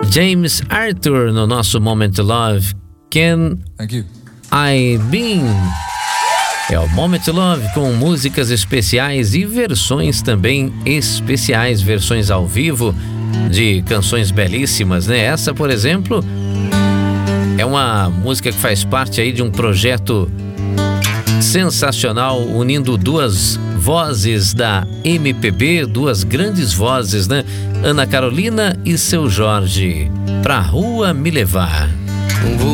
James Arthur no nosso Moment to Love. Can I Be? É o Moment to Love com músicas especiais e versões também especiais, versões ao vivo de canções belíssimas, né? Essa, por exemplo, é uma música que faz parte aí de um projeto sensacional, unindo duas vozes da MPB, duas grandes vozes, né? Ana Carolina e Seu Jorge. Pra Rua Me Levar.